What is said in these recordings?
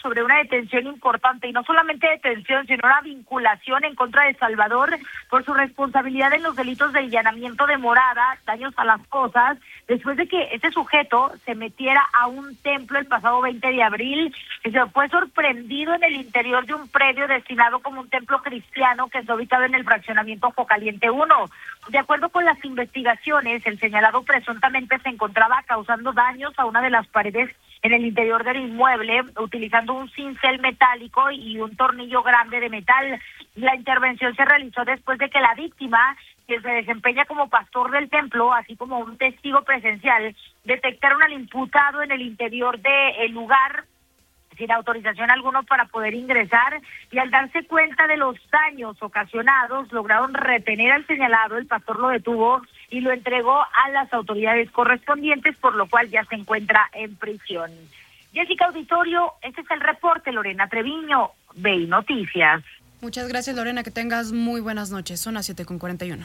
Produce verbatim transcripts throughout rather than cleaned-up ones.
sobre una detención importante, y no solamente detención, sino una vinculación en contra de Salvador por su responsabilidad en los delitos de allanamiento de morada, daños a las cosas, después de que ese sujeto se metiera a un templo el pasado veinte de abril, y se fue sorprendido en el interior de un predio destinado como un templo cristiano que está ubicado en el fraccionamiento Ojo Caliente uno. De acuerdo con las investigaciones, el señalado presuntamente se encontraba causando daños a una de las paredes en el interior del inmueble, utilizando un cincel metálico y un tornillo grande de metal. La intervención se realizó después de que la víctima, que se desempeña como pastor del templo, así como un testigo presencial, detectaron al imputado en el interior del lugar sin autorización alguna para poder ingresar, y al darse cuenta de los daños ocasionados, lograron retener al señalado. El pastor lo detuvo y lo entregó a las autoridades correspondientes, por lo cual ya se encuentra en prisión. Jessica Auditorio, este es el reporte. Lorena Treviño, V I Noticias. Muchas gracias, Lorena, que tengas muy buenas noches. Son las siete con cuarenta y uno.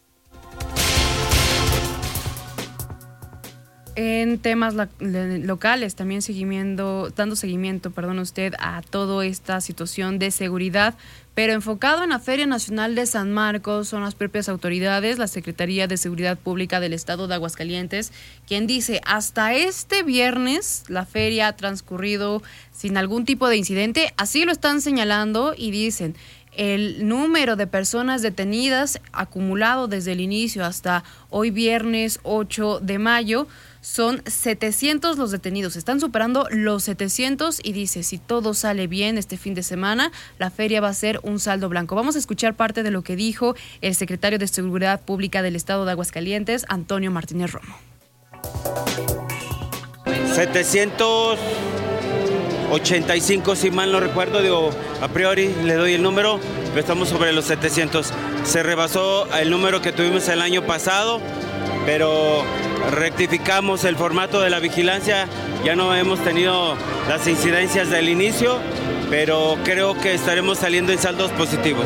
En temas la, locales, también seguimiento, dando seguimiento, perdón usted, a toda esta situación de seguridad, pero enfocado en la Feria Nacional de San Marcos. Son las propias autoridades, la Secretaría de Seguridad Pública del Estado de Aguascalientes, quien dice, hasta este viernes la feria ha transcurrido sin algún tipo de incidente. Así lo están señalando y dicen, el número de personas detenidas acumulado desde el inicio hasta hoy viernes ocho de mayo son setecientos los detenidos, están superando los setecientos, y dice, si todo sale bien este fin de semana, la feria va a ser un saldo blanco. Vamos a escuchar parte de lo que dijo el secretario de Seguridad Pública del Estado de Aguascalientes, Antonio Martínez Romo. setecientos ochenta y cinco, si mal no recuerdo, digo, a priori le doy el número, pero estamos sobre los setecientos. Se rebasó el número que tuvimos el año pasado, pero rectificamos el formato de la vigilancia. Ya no hemos tenido las incidencias del inicio, pero creo que estaremos saliendo en saldos positivos.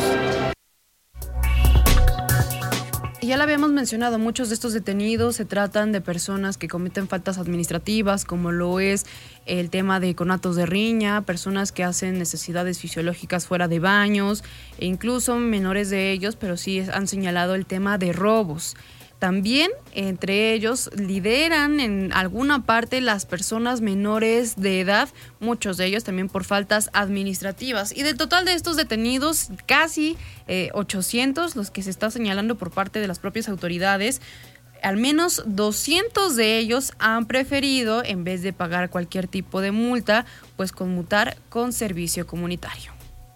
Ya lo habíamos mencionado, muchos de estos detenidos se tratan de personas que cometen faltas administrativas, como lo es el tema de conatos de riña, personas que hacen necesidades fisiológicas fuera de baños, e incluso menores de ellos, pero sí han señalado el tema de robos. También entre ellos lideran en alguna parte las personas menores de edad, muchos de ellos también por faltas administrativas. Y del total de estos detenidos, casi eh, ochocientos, los que se está señalando por parte de las propias autoridades, al menos doscientos de ellos han preferido, en vez de pagar cualquier tipo de multa, pues conmutar con servicio comunitario.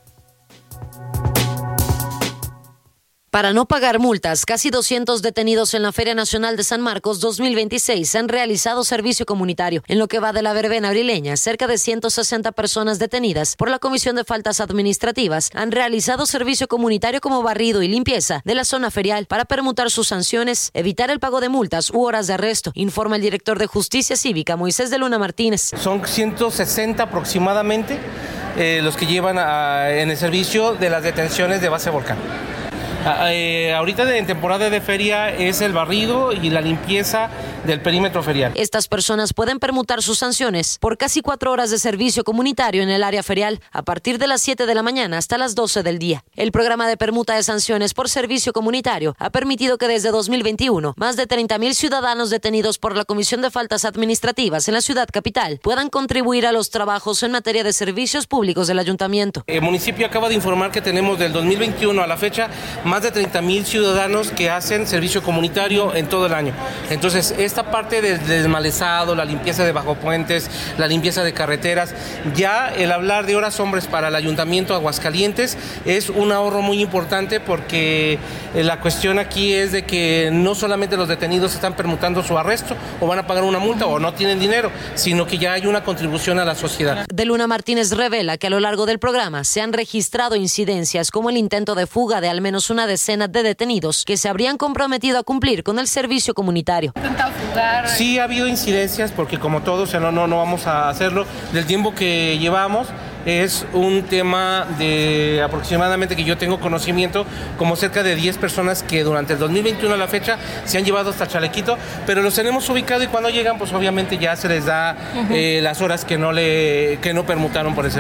Para no pagar multas, casi doscientos detenidos en la Feria Nacional de San Marcos dos mil veintiséis han realizado servicio comunitario. En lo que va de la verbena abrileña, cerca de ciento sesenta personas detenidas por la Comisión de Faltas Administrativas han realizado servicio comunitario como barrido y limpieza de la zona ferial para permutar sus sanciones, evitar el pago de multas u horas de arresto, informa el director de Justicia Cívica, Moisés de Luna Martínez. Son ciento sesenta aproximadamente eh, los que llevan a, en el servicio de las detenciones de base volcán. Eh, ahorita en temporada de feria es el barrido y la limpieza del perímetro ferial. Estas personas pueden permutar sus sanciones por casi cuatro horas de servicio comunitario en el área ferial a partir de las siete de la mañana hasta las doce del día. El programa de permuta de sanciones por servicio comunitario ha permitido que desde dos mil veintiuno más de treinta mil ciudadanos detenidos por la Comisión de Faltas Administrativas en la ciudad capital puedan contribuir a los trabajos en materia de servicios públicos del ayuntamiento. El municipio acaba de informar que tenemos del dos mil veintiuno a la fecha más de treinta mil ciudadanos que hacen servicio comunitario en todo el año. Entonces, esta parte del desmalezado, la limpieza de bajopuentes, la limpieza de carreteras, ya el hablar de horas hombres para el Ayuntamiento de Aguascalientes es un ahorro muy importante, porque la cuestión aquí es de que no solamente los detenidos están permutando su arresto o van a pagar una multa o no tienen dinero, sino que ya hay una contribución a la sociedad. De Luna Martínez revela que a lo largo del programa se han registrado incidencias como el intento de fuga de al menos una decena de detenidos que se habrían comprometido a cumplir con el servicio comunitario. Sí ha habido incidencias, porque como todos, o sea, no, no, no vamos a hacerlo. Del tiempo que llevamos es un tema de aproximadamente, que yo tengo conocimiento, como cerca de diez personas que durante el dos mil veintiuno a la fecha se han llevado hasta Chalequito, pero los tenemos ubicados y cuando llegan pues obviamente ya se les da uh-huh. eh, las horas que no, le, que no permutaron por el servicio.